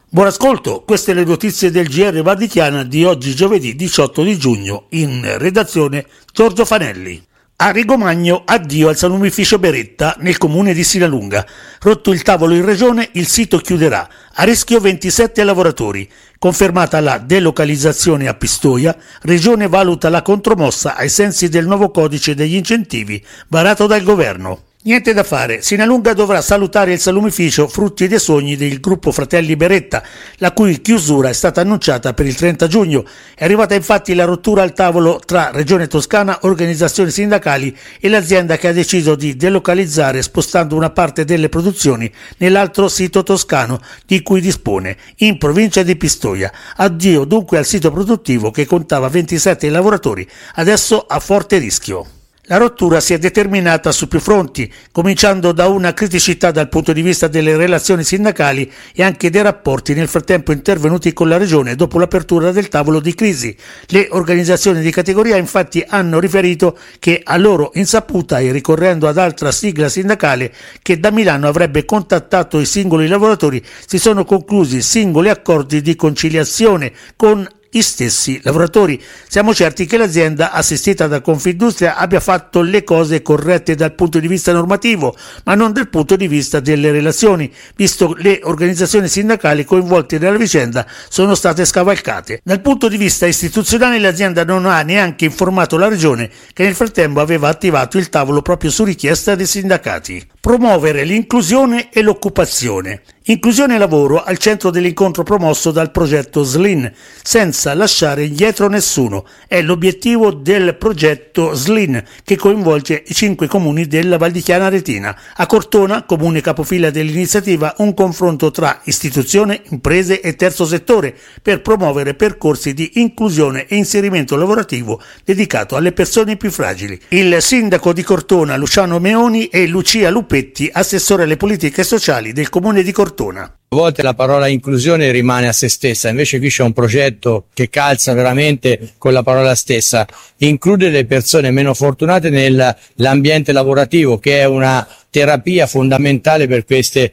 Buon ascolto, queste le notizie del GR Val di Chiana di oggi giovedì 18 di giugno, in redazione Giorgio Fanelli. A Rigomagno addio al salumificio Beretta nel comune di Sinalunga. Rotto il tavolo in regione, il sito chiuderà. A rischio 27 lavoratori. Confermata la delocalizzazione a Pistoia, regione valuta la contromossa ai sensi del nuovo codice degli incentivi varato dal governo. Niente da fare, Sinalunga dovrà salutare il salumificio Frutti dei Sogni del gruppo Fratelli Beretta, la cui chiusura è stata annunciata per il 30 giugno. È arrivata infatti la rottura al tavolo tra Regione Toscana, organizzazioni sindacali e l'azienda che ha deciso di delocalizzare spostando una parte delle produzioni nell'altro sito toscano di cui dispone, in provincia di Pistoia. Addio dunque al sito produttivo che contava 27 lavoratori, adesso a forte rischio. La rottura si è determinata su più fronti, cominciando da una criticità dal punto di vista delle relazioni sindacali e anche dei rapporti nel frattempo intervenuti con la Regione dopo l'apertura del tavolo di crisi. Le organizzazioni di categoria infatti hanno riferito che a loro insaputa e ricorrendo ad altra sigla sindacale che da Milano avrebbe contattato i singoli lavoratori, si sono conclusi singoli accordi di conciliazione con gli stessi lavoratori. Siamo certi che l'azienda assistita da Confindustria abbia fatto le cose corrette dal punto di vista normativo, ma non dal punto di vista delle relazioni, visto le organizzazioni sindacali coinvolte nella vicenda sono state scavalcate. Dal punto di vista istituzionale l'azienda non ha neanche informato la Regione, che nel frattempo aveva attivato il tavolo proprio su richiesta dei sindacati. Promuovere l'inclusione e l'occupazione. Inclusione e lavoro al centro dell'incontro promosso dal progetto SLIN, senza lasciare indietro nessuno. È l'obiettivo del progetto SLIN, che coinvolge i 5 comuni della Val di Chiana Retina. A Cortona, comune capofila dell'iniziativa, un confronto tra istituzione, imprese e terzo settore per promuovere percorsi di inclusione e inserimento lavorativo dedicato alle persone più fragili. Il sindaco di Cortona, Luciano Meoni, e Lucia Lupetti, assessore alle politiche sociali del comune di Cortona. A volte la parola inclusione rimane a se stessa, invece qui c'è un progetto che calza veramente con la parola stessa, include le persone meno fortunate nell'ambiente lavorativo, che è una terapia fondamentale per queste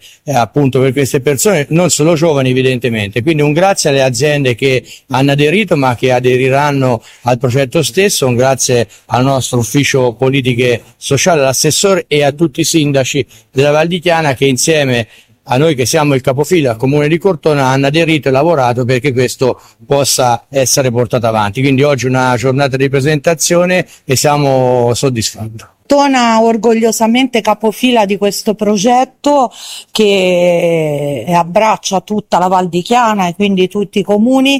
persone, non solo giovani evidentemente. Quindi un grazie alle aziende che hanno aderito ma che aderiranno al progetto stesso, un grazie al nostro ufficio politiche sociali, all'assessore e a tutti i sindaci della Val di Chiana che insieme a noi che siamo il capofila al comune di Cortona hanno aderito e lavorato perché questo possa essere portato avanti. Quindi oggi una giornata di presentazione e siamo soddisfatti. Cortona orgogliosamente capofila di questo progetto che abbraccia tutta la Val di Chiana e quindi tutti i comuni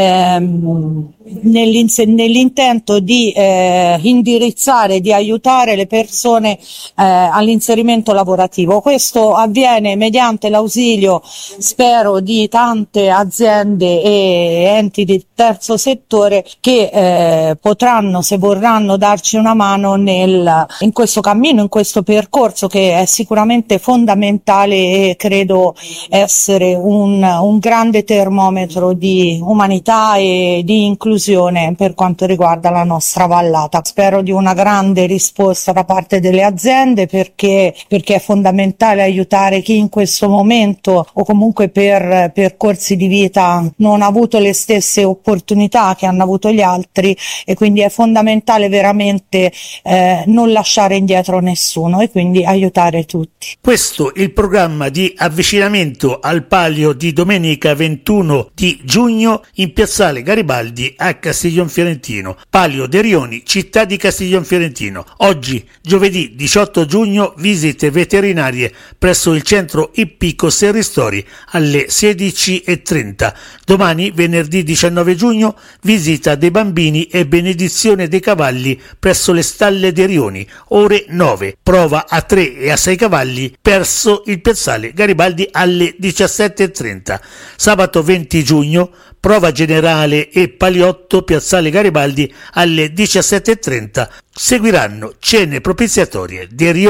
nell'intento di indirizzare, di aiutare le persone all'inserimento lavorativo. Questo avviene mediante l'ausilio, spero, di tante aziende e enti di terzo settore che potranno, se vorranno, darci una mano in questo cammino, in questo percorso che è sicuramente fondamentale e credo essere un grande termometro di umanità e di inclusione per quanto riguarda la nostra vallata. Spero di una grande risposta da parte delle aziende perché è fondamentale aiutare chi in questo momento o comunque per percorsi di vita non ha avuto le stesse opportunità che hanno avuto gli altri, e quindi è fondamentale veramente non lasciare indietro nessuno e quindi aiutare tutti. Questo il programma di avvicinamento al palio di domenica 21 di giugno in piazzale Garibaldi a Castiglionfiorentino. Palio dei Rioni, città di Castiglionfiorentino. Oggi, giovedì 18 giugno, visite veterinarie presso il centro ippico Serristori alle 16:30. Domani, venerdì 19 giugno, visita dei bambini e benedizione dei cavalli presso le stalle dei Rioni, ore 9. Prova a 3 e a 6 cavalli presso il piazzale Garibaldi alle 17:30. Sabato 20 giugno, prova generale e paliotto piazzale Garibaldi alle 17:30. Seguiranno cene propiziatorie dei Rioni.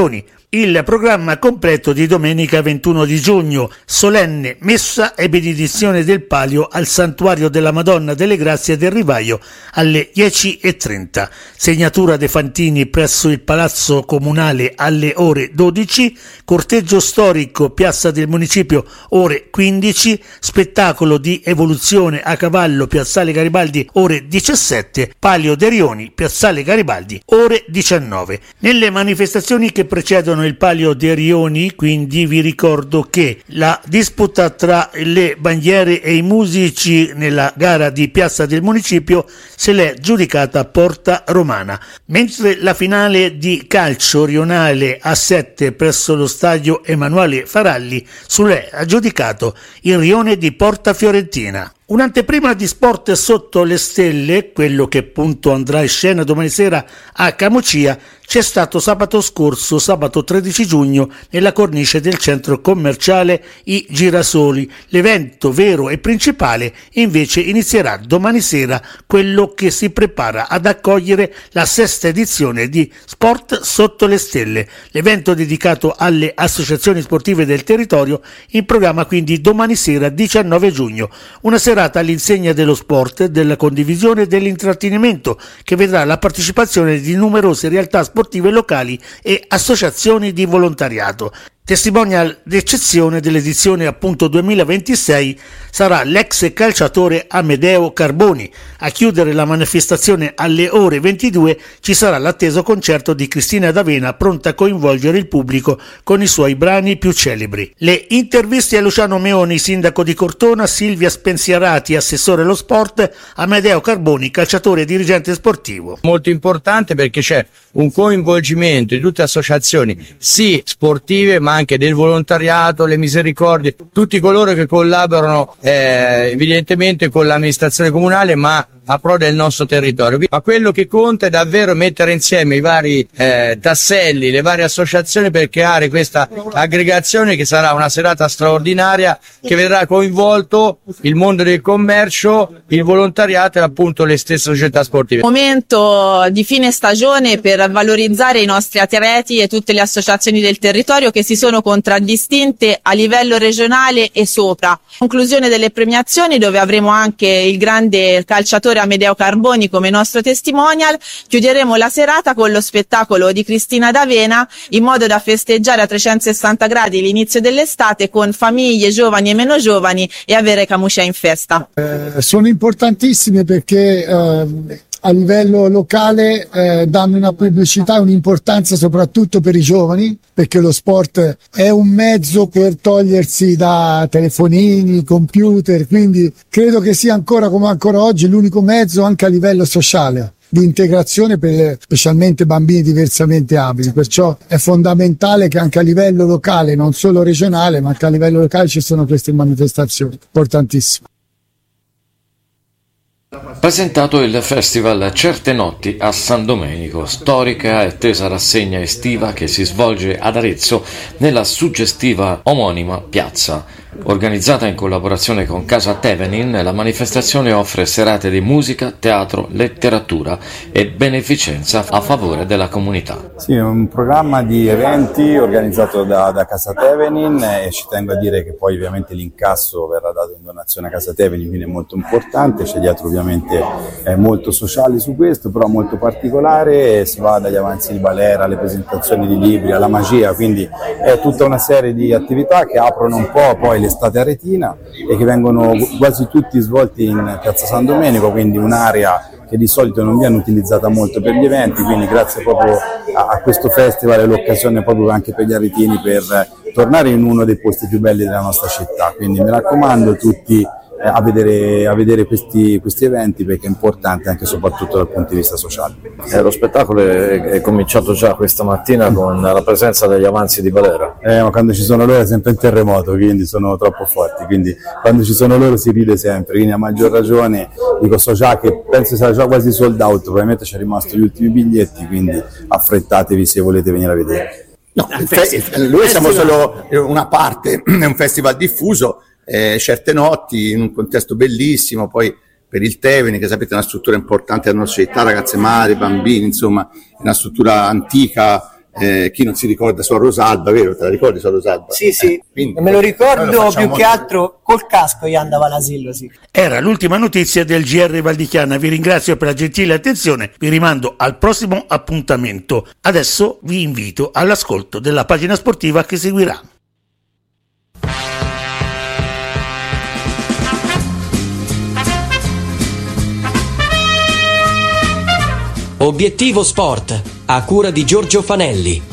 Il programma completo di domenica 21 di giugno, solenne messa e benedizione del palio al Santuario della Madonna delle Grazie del Rivaio alle 10:30. Segnatura De Fantini presso il Palazzo Comunale alle ore 12, corteggio storico Piazza del Municipio ore 15, spettacolo di evoluzione a cavallo Piazzale Garibaldi ore 17, palio dei Rioni Piazzale Garibaldi ore 19. Nelle manifestazioni che precedono il palio dei Rioni, quindi vi ricordo che la disputa tra le bandiere e i musici nella gara di Piazza del Municipio se l'è giudicata Porta Romana, mentre la finale di calcio rionale a 7 presso lo stadio Emanuele Faralli se l'è aggiudicato il Rione di Porta Fiorentina. Un'anteprima di Sport sotto le stelle, quello che appunto andrà in scena domani sera a Camucia, c'è stato sabato scorso, sabato 13 giugno, nella cornice del centro commerciale I Girasoli. L'evento vero e principale invece inizierà domani sera, quello che si prepara ad accogliere la 6ª edizione di Sport sotto le stelle, l'evento dedicato alle associazioni sportive del territorio, in programma quindi domani sera 19 giugno. Una serata all'insegna dello sport, della condivisione e dell'intrattenimento, che vedrà la partecipazione di numerose realtà sportive locali e associazioni di volontariato. Testimonial d'eccezione dell'edizione appunto 2026 sarà l'ex calciatore Amedeo Carboni. A chiudere la manifestazione alle ore 22 ci sarà l'atteso concerto di Cristina D'Avena, pronta a coinvolgere il pubblico con i suoi brani più celebri. Le interviste a Luciano Meoni, sindaco di Cortona, Silvia Spensierati, assessore allo sport, Amedeo Carboni, calciatore e dirigente sportivo. Molto importante perché c'è un coinvolgimento di tutte le associazioni, sì sportive ma anche del volontariato, le misericordie, tutti coloro che collaborano evidentemente con l'amministrazione comunale ma a pro del nostro territorio. Ma quello che conta è davvero mettere insieme i vari tasselli, le varie associazioni per creare questa aggregazione che sarà una serata straordinaria che vedrà coinvolto il mondo del commercio, il volontariato e appunto le stesse società sportive. Momento di fine stagione per valorizzare i nostri atleti e tutte le associazioni del territorio che si sono contraddistinte a livello regionale e sopra. Conclusione delle premiazioni, dove avremo anche il grande calciatore Amedeo Carboni come nostro testimonial. Chiuderemo la serata con lo spettacolo di Cristina D'Avena, in modo da festeggiare a 360 gradi l'inizio dell'estate con famiglie giovani e meno giovani e avere Camucia in festa. Sono importantissime perché a livello locale danno una pubblicità e un'importanza soprattutto per i giovani, perché lo sport è un mezzo per togliersi da telefonini, computer, quindi credo che sia ancora come ancora oggi l'unico mezzo anche a livello sociale di integrazione per specialmente bambini diversamente abili, perciò è fondamentale che anche a livello locale, non solo regionale ma anche a livello locale, ci sono queste manifestazioni importantissime. Presentato il festival Certe Notti a San Domenico, storica e attesa rassegna estiva che si svolge ad Arezzo nella suggestiva omonima piazza. Organizzata in collaborazione con Casa Tevenin, la manifestazione offre serate di musica, teatro, letteratura e beneficenza a favore della comunità. Sì, è un programma di eventi organizzato da Casa Tevenin e ci tengo a dire che poi ovviamente l'incasso verrà dato in donazione a Casa Tevenin, quindi è molto importante, c'è dietro ovviamente molto sociale su questo, però molto particolare, si va dagli avanzi di balera alle presentazioni di libri, alla magia, quindi è tutta una serie di attività che aprono un po' poi l'estate aretina e che vengono quasi tutti svolti in Piazza San Domenico, quindi un'area che di solito non viene utilizzata molto per gli eventi, quindi grazie proprio a questo festival è l'occasione proprio anche per gli aretini per tornare in uno dei posti più belli della nostra città, quindi mi raccomando tutti a vedere questi eventi, perché è importante anche e soprattutto dal punto di vista sociale. Lo spettacolo è cominciato già questa mattina con la presenza degli avanzi di balera. Ma quando ci sono loro è sempre un terremoto, quindi sono troppo forti, quindi quando ci sono loro si ride sempre, quindi a maggior ragione dico, so già che penso sia già quasi sold out, probabilmente ci è rimasto gli ultimi biglietti, quindi affrettatevi se volete venire a vedere. No, noi siamo solo una parte, è un festival diffuso, Certe Notti in un contesto bellissimo, poi per il Teveni, che sapete è una struttura importante della nostra città, ragazze madri, bambini, insomma è una struttura antica, chi non si ricorda Suor Rosalba, vero? Te la ricordi Suor Rosalba? Sì, Quindi, me lo ricordo più che altro col casco gli andava all'asilo, sì. Era l'ultima notizia del GR Val di Chiana, vi ringrazio per la gentile attenzione, vi rimando al prossimo appuntamento. Adesso vi invito all'ascolto della pagina sportiva che seguirà. Obiettivo Sport, a cura di Giorgio Fanelli.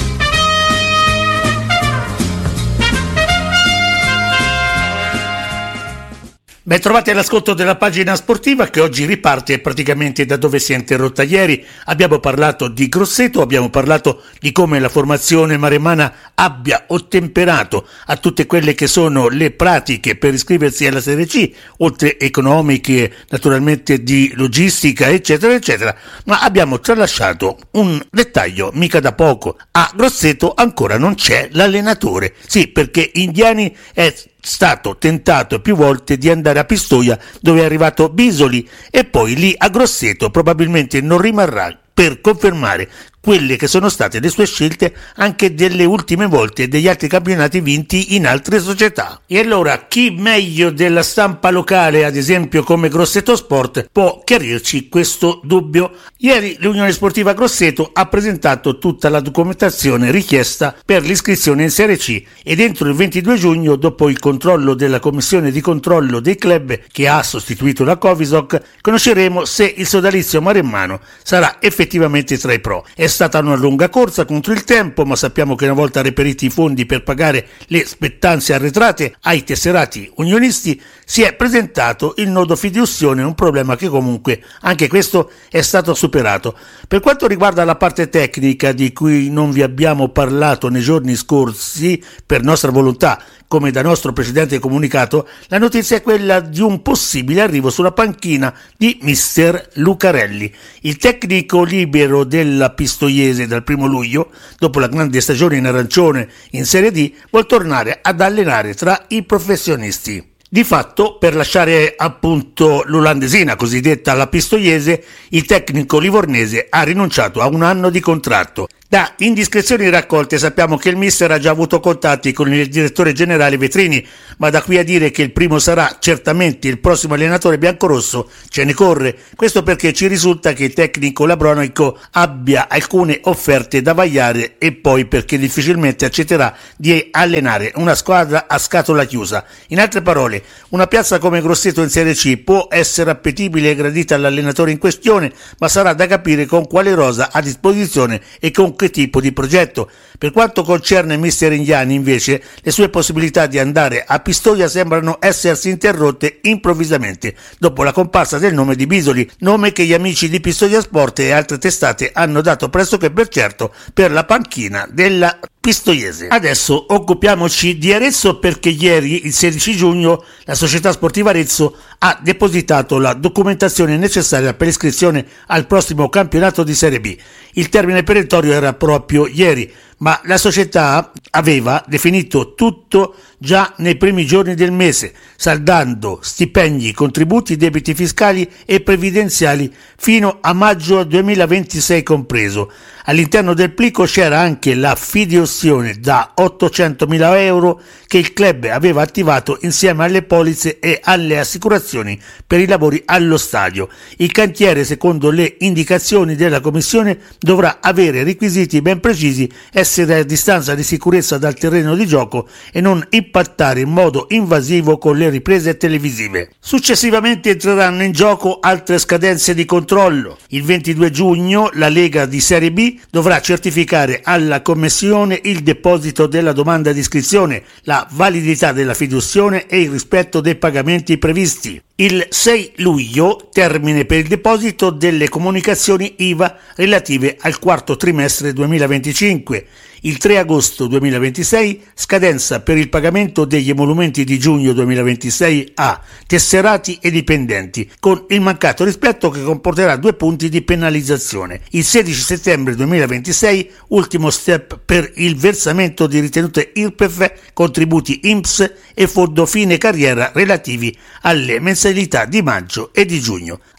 Ben trovati all'ascolto della pagina sportiva che oggi riparte praticamente da dove si è interrotta ieri. Abbiamo parlato di Grosseto, abbiamo parlato di come la formazione maremmana abbia ottemperato a tutte quelle che sono le pratiche per iscriversi alla Serie C, oltre economiche, naturalmente di logistica, eccetera, eccetera. Ma abbiamo tralasciato un dettaglio mica da poco. A Grosseto ancora non c'è l'allenatore. Sì, perché Indiani è stato tentato più volte di andare a Pistoia, dove è arrivato Bisoli, e poi lì a Grosseto probabilmente non rimarrà per confermare quelle che sono state le sue scelte anche delle ultime volte degli altri campionati vinti in altre società. E allora chi meglio della stampa locale, ad esempio come Grosseto Sport, può chiarirci questo dubbio? Ieri l'Unione Sportiva Grosseto ha presentato tutta la documentazione richiesta per l'iscrizione in Serie C ed entro il 22 giugno, dopo il controllo della commissione di controllo dei club che ha sostituito la Covisoc, conosceremo se il sodalizio maremmano sarà effettivamente tra i pro. È stata una lunga corsa contro il tempo, ma sappiamo che una volta reperiti i fondi per pagare le spettanze arretrate ai tesserati unionisti, si è presentato il nodo fideiussione, un problema che comunque anche questo è stato superato. Per quanto riguarda la parte tecnica di cui non vi abbiamo parlato nei giorni scorsi per nostra volontà, come da nostro presidente comunicato, la notizia è quella di un possibile arrivo sulla panchina di mister Lucarelli. Il tecnico libero della Pistoiese dal 1 luglio, dopo la grande stagione in arancione in Serie D, vuol tornare ad allenare tra i professionisti. Di fatto, per lasciare appunto l'olandesina cosiddetta la Pistoiese, il tecnico livornese ha rinunciato a un anno di contratto. Da indiscrezioni raccolte sappiamo che il mister ha già avuto contatti con il direttore generale Vetrini, ma da qui a dire che il primo sarà certamente il prossimo allenatore biancorosso ce ne corre. Questo perché ci risulta che il tecnico labronico abbia alcune offerte da vagliare e poi perché difficilmente accetterà di allenare una squadra a scatola chiusa. In altre parole, una piazza come Grosseto in Serie C può essere appetibile e gradita all'allenatore in questione, ma sarà da capire con quale rosa a disposizione e con che tipo di progetto. Per quanto concerne mister Indiani, invece, le sue possibilità di andare a Pistoia sembrano essersi interrotte improvvisamente dopo la comparsa del nome di Bisoli, nome che gli amici di Pistoia Sport e altre testate hanno dato pressoché per certo per la panchina della Pistoiese. Adesso occupiamoci di Arezzo, perché ieri, il 16 giugno, la Società Sportiva Arezzo ha depositato la documentazione necessaria per l'iscrizione al prossimo campionato di Serie B. Il termine perentorio era proprio ieri, ma la società aveva definito tutto già nei primi giorni del mese, saldando stipendi, contributi, debiti fiscali e previdenziali fino a maggio 2026 compreso. All'interno del plico c'era anche la fideiussione da 800.000 euro che il club aveva attivato insieme alle polizze e alle assicurazioni per i lavori allo stadio. Il cantiere, secondo le indicazioni della commissione, dovrà avere requisiti ben precisi, essere a distanza di sicurezza dal terreno di gioco e non impattare in modo invasivo con le riprese televisive. Successivamente entreranno in gioco altre scadenze di controllo. Il 22 giugno la Lega di Serie B dovrà certificare alla commissione il deposito della domanda di iscrizione, la validità della fideiussione e il rispetto dei pagamenti previsti. Il 6 luglio termine per il deposito delle comunicazioni IVA relative al quarto trimestre 2025. Il 3 agosto 2026 scadenza per il pagamento degli emolumenti di giugno 2026 a tesserati e dipendenti, con il mancato rispetto che comporterà 2 punti di penalizzazione. Il 16 settembre 2026 ultimo step per il versamento di ritenute IRPEF, contributi INPS e fondo fine carriera relativi alle mensilità di maggio e di giugno.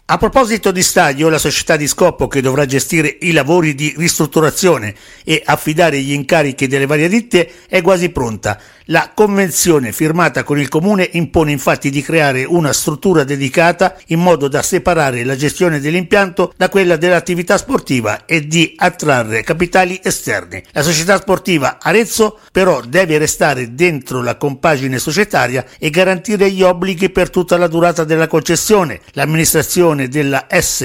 A proposito di stadio, la società di Scoppo, che dovrà gestire i lavori di ristrutturazione e affidare gli incarichi delle varie ditte, è quasi pronta. La convenzione firmata con il comune impone infatti di creare una struttura dedicata in modo da separare la gestione dell'impianto da quella dell'attività sportiva e di attrarre capitali esterni. La società sportiva Arezzo però deve restare dentro la compagine societaria e garantire gli obblighi per tutta la durata della concessione. L'amministrazione della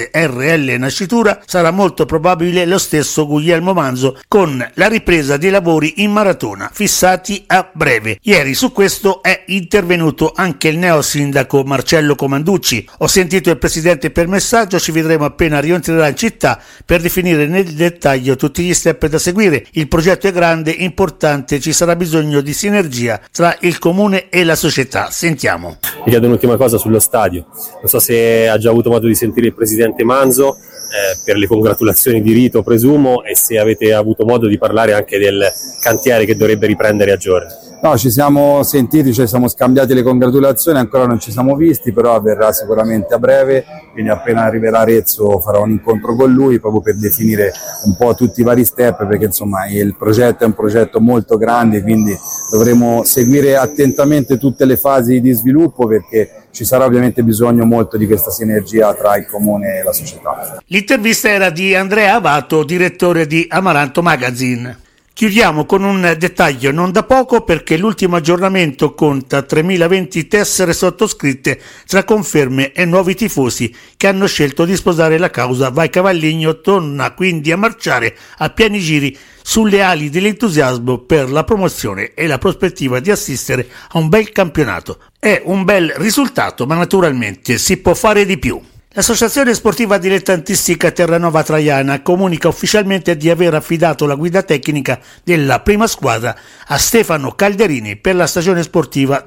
SRL Nascitura sarà molto probabile lo stesso Guglielmo Manzo, con la ripresa dei lavori in maratona fissati a breve. Ieri su questo è intervenuto anche il neo sindaco Marcello Comanducci. Ho sentito il presidente per messaggio, ci vedremo appena rientrerà in città per definire nel dettaglio tutti gli step da seguire. Il progetto è grande, importante, ci sarà bisogno di sinergia tra il comune e la società. Sentiamo. Mi chiedo un'ultima cosa sullo stadio, non so se ha già avuto modo di sentire il presidente Manzo per le congratulazioni di rito, presumo, e se avete avuto modo di parlare anche del cantiere che dovrebbe riprendere a giorni. No, ci siamo sentiti, ci siamo scambiati le congratulazioni, ancora non ci siamo visti, però avverrà sicuramente a breve, quindi appena arriverà Arezzo farò un incontro con lui proprio per definire un po' tutti i vari step, perché insomma il progetto è un progetto molto grande, quindi dovremo seguire attentamente tutte le fasi di sviluppo, perché ci sarà ovviamente bisogno molto di questa sinergia tra il comune e la società. L'intervista era di Andrea Abato, direttore di Amaranto Magazine. Chiudiamo con un dettaglio non da poco, perché l'ultimo aggiornamento conta 3020 tessere sottoscritte tra conferme e nuovi tifosi che hanno scelto di sposare la causa. Vai Cavaligno torna quindi a marciare a pieni giri sulle ali dell'entusiasmo per la promozione e la prospettiva di assistere a un bel campionato. È un bel risultato, ma naturalmente si può fare di più. L'Associazione Sportiva Dilettantistica Terranova Traiana comunica ufficialmente di aver affidato la guida tecnica della prima squadra a Stefano Calderini per la stagione sportiva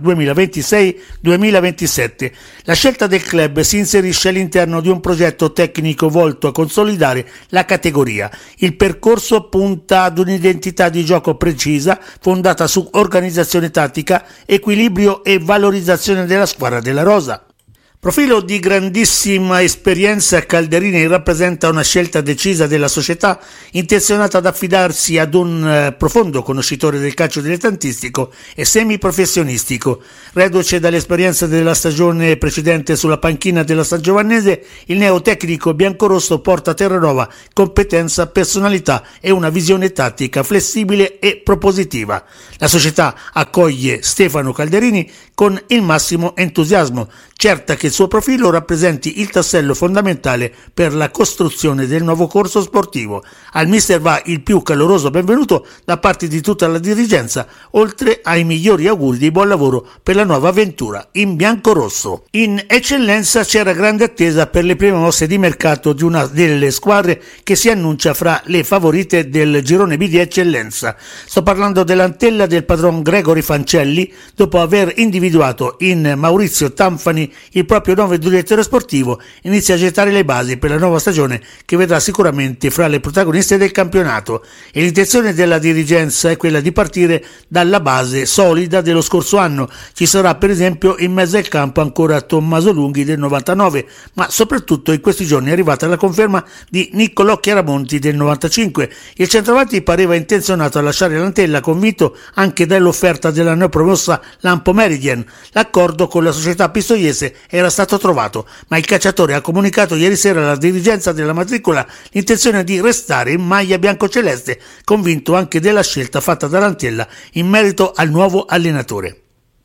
2026-2027. La scelta del club si inserisce all'interno di un progetto tecnico volto a consolidare la categoria. Il percorso punta ad un'identità di gioco precisa, fondata su organizzazione tattica, equilibrio e valorizzazione della squadra della rosa. Profilo di grandissima esperienza, Calderini rappresenta una scelta decisa della società, intenzionata ad affidarsi ad un profondo conoscitore del calcio dilettantistico e semiprofessionistico. Reduce dall'esperienza della stagione precedente sulla panchina della San Giovannese, il neotecnico biancorosso porta a Terranova competenza, personalità e una visione tattica flessibile e propositiva. La società accoglie Stefano Calderini con il massimo entusiasmo, certa che il suo profilo rappresenti il tassello fondamentale per la costruzione del nuovo corso sportivo. Al mister va il più caloroso benvenuto da parte di tutta la dirigenza, oltre ai migliori auguri di buon lavoro per la nuova avventura in biancorosso. In eccellenza c'era grande attesa per le prime mosse di mercato di una delle squadre che si annuncia fra le favorite del girone B di eccellenza. Sto parlando dell'Antella del padron Gregory Fancelli, dopo aver individuato in Maurizio Tanfani il proprio nuovo direttore sportivo, inizia a gettare le basi per la nuova stagione che vedrà sicuramente fra le protagoniste del campionato, e l'intenzione della dirigenza è quella di partire dalla base solida dello scorso anno. Ci sarà per esempio in mezzo al campo ancora Tommaso Lunghi del 99, ma soprattutto in questi giorni è arrivata la conferma di Niccolò Chiaramonti del 95. Il centravanti pareva intenzionato a lasciare l'Antella, convinto anche dall'offerta della neopromossa Lampo Meridian. L'accordo con la società pistoiese era stato trovato, ma il calciatore ha comunicato ieri sera alla dirigenza della matricola l'intenzione di restare in maglia biancoceleste, convinto anche della scelta fatta dall'Antella in merito al nuovo allenatore.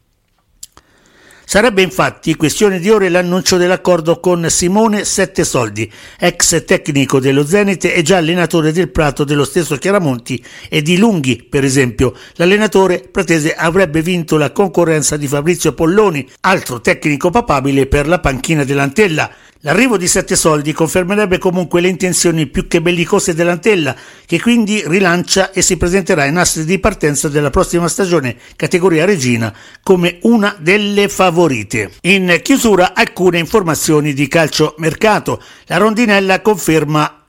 Sarebbe infatti questione di ore l'annuncio dell'accordo con Simone Sette Soldi, ex tecnico dello Zenit e già allenatore del Prato dello stesso Chiaramonti e di Lunghi, per esempio. L'allenatore pratese avrebbe vinto la concorrenza di Fabrizio Polloni, altro tecnico papabile per la panchina dell'Antella. L'arrivo di Sette Soldi confermerebbe comunque le intenzioni più che bellicose dell'Antella, che quindi rilancia e si presenterà in astri di partenza della prossima stagione categoria Regina come una delle favorite. In chiusura alcune informazioni di calcio mercato. La Rondinella conferma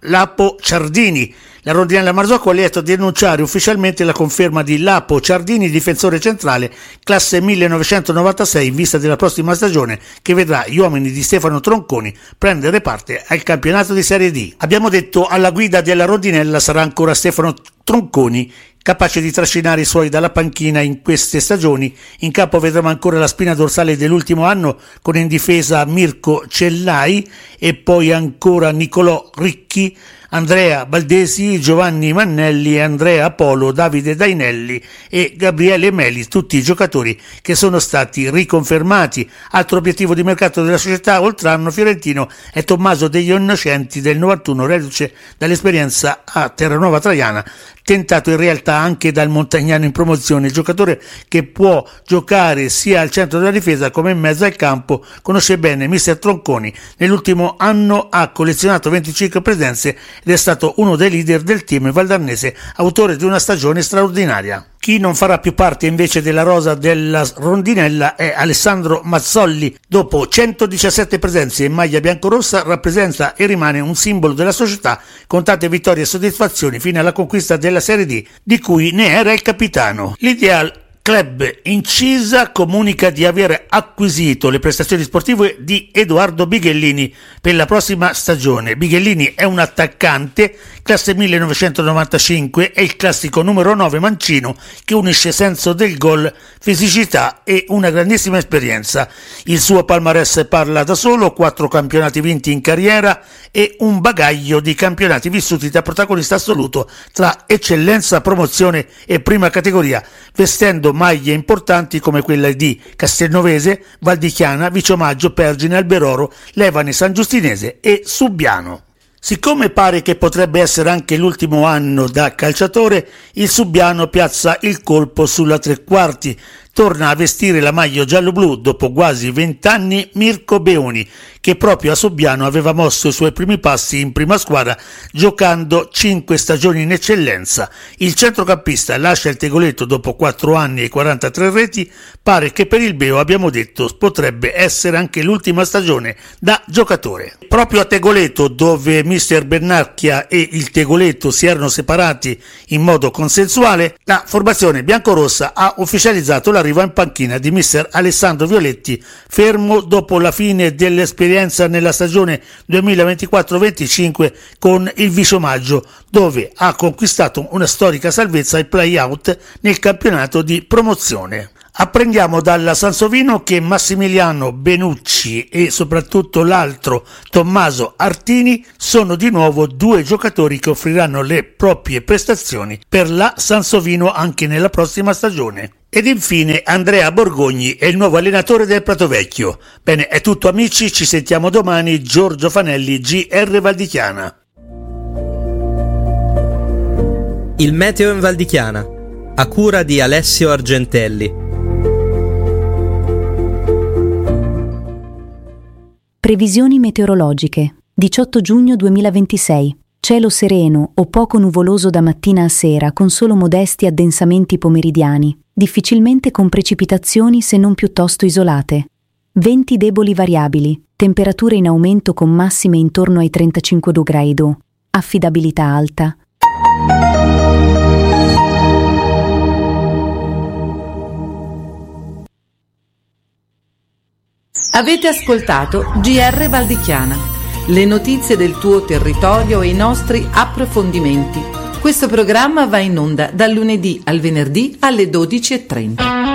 Lapo Ciardini. La Rondinella Marzocco è lieto di annunciare ufficialmente la conferma di Lapo Ciardini, difensore centrale, classe 1996, in vista della prossima stagione che vedrà gli uomini di Stefano Tronconi prendere parte al campionato di Serie D. Abbiamo detto alla guida della Rondinella sarà ancora Stefano Tronconi, capace di trascinare i suoi dalla panchina in queste stagioni. In campo vedremo ancora la spina dorsale dell'ultimo anno, con in difesa Mirko Cellai e poi ancora Nicolò Ricchi, Andrea Baldesi, Giovanni Mannelli, Andrea Polo, Davide Dainelli e Gabriele Meli, tutti i giocatori che sono stati riconfermati. Altro obiettivo di mercato della società oltranno fiorentino è Tommaso Degli Innocenti del 91, reduce dall'esperienza a Terranova Traiana, tentato in realtà anche dal Montagnano in promozione, giocatore che può giocare sia al centro della difesa come in mezzo al campo. Conosce bene mister Tronconi, nell'ultimo anno ha collezionato 25 presenze ed è stato uno dei leader del team valdarnese, autore di una stagione straordinaria. Chi non farà più parte invece della rosa della Rondinella è Alessandro Mazzolli. Dopo 117 presenze in maglia biancorossa rappresenta e rimane un simbolo della società, con tante vittorie e soddisfazioni fino alla conquista della Serie D, di cui ne era il capitano. L'Ideal Club Incisa comunica di aver acquisito le prestazioni sportive di Edoardo Bighellini per la prossima stagione. Bighellini è un attaccante, classe 1995, è il classico numero 9 mancino che unisce senso del gol, fisicità e una grandissima esperienza. Il suo palmarès parla da solo: 4 campionati vinti in carriera e un bagaglio di campionati vissuti da protagonista assoluto tra eccellenza, promozione e prima categoria, vestendo maglie importanti come quella di Castelnovese, Val di Chiana, Viciomaggio, Pergine, Alberoro, Levane, San Giustinese e Subbiano. Siccome pare che potrebbe essere anche l'ultimo anno da calciatore, il Subbiano piazza il colpo sulla tre quarti. Torna a vestire la maglia giallo-blu dopo quasi 20 anni Mirko Beoni, che proprio a Subbiano aveva mosso i suoi primi passi in prima squadra giocando 5 stagioni in eccellenza. Il centrocampista lascia il Tegoletto dopo 4 anni e 43 reti. Pare che per il Beo, abbiamo detto, potrebbe essere anche l'ultima stagione da giocatore. Proprio a Tegoletto, dove mister Bernacchia e il Tegoletto si erano separati in modo consensuale, la formazione biancorossa ha ufficializzato l'arrivo in panchina di mister Alessandro Violetti, fermo dopo la fine dell'esperienza nella stagione 2024-25 con il Viciomaggio, dove ha conquistato una storica salvezza ai play-out nel campionato di promozione. Apprendiamo dalla Sansovino che Massimiliano Benucci e soprattutto l'altro Tommaso Artini sono di nuovo 2 giocatori che offriranno le proprie prestazioni per la Sansovino anche nella prossima stagione. Ed infine Andrea Borgogni è il nuovo allenatore del Pratovecchio. Bene, è tutto amici, ci sentiamo domani. Giorgio Fanelli, GR Valdichiana. Il meteo in Valdichiana, a cura di Alessio Argentelli. Previsioni meteorologiche. 18 giugno 2026. Cielo sereno o poco nuvoloso da mattina a sera, con solo modesti addensamenti pomeridiani, difficilmente con precipitazioni se non piuttosto isolate. Venti deboli variabili, temperature in aumento con massime intorno ai 35 gradi. Affidabilità alta. Avete ascoltato GR Valdichiana, le notizie del tuo territorio e i nostri approfondimenti. Questo programma va in onda dal lunedì al venerdì alle 12:30.